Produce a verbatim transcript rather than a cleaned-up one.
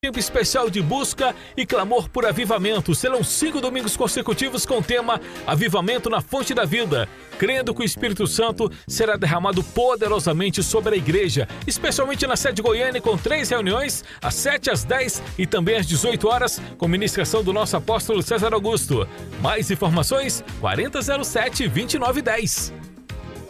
Tempo especial de busca e clamor por avivamento. Serão cinco domingos consecutivos com o tema Avivamento na Fonte da Vida, crendo que o Espírito Santo será derramado poderosamente sobre a igreja, especialmente na sede Goiânia, com três reuniões, às sete, às dez e também às dezoito horas, com ministração do nosso apóstolo César Augusto. Mais informações, quarenta zero sete, vinte e nove dez.